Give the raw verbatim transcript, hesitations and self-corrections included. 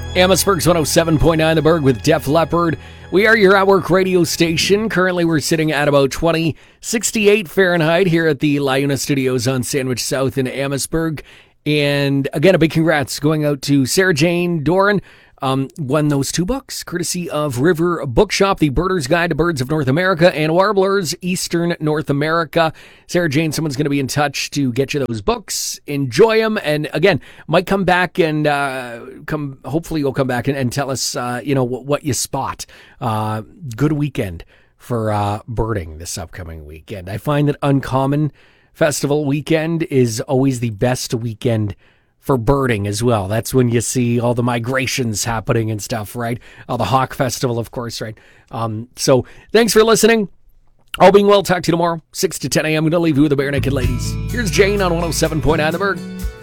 Amherstburg's one oh seven point nine The Berg with Def Leppard. We are your at-work radio station. Currently, we're sitting at about twenty sixty-eight Fahrenheit here at the LiUNA Studios on Sandwich South in Amherstburg. And again, a big congrats going out to Sarah Jane Doran. Um, won those two books, courtesy of River Bookshop, The Birder's Guide to Birds of North America and Warblers, Eastern North America. Sarah Jane, someone's going to be in touch to get you those books. Enjoy them. And again, might come back and uh, come. hopefully you'll come back and, and tell us, uh, you know, what, what you spot. Uh, good weekend for uh, birding this upcoming weekend. I find that Uncommon Festival weekend is always the best weekend for birding as well. That's when you see all the migrations happening and stuff, right? Oh, the Hawk Festival, of course, right? Um, so thanks for listening. All being well, talk to you tomorrow, six to ten a.m. I'm going to leave you with the Bare Naked Ladies. Here's Jane on one oh seven point nine The Berg.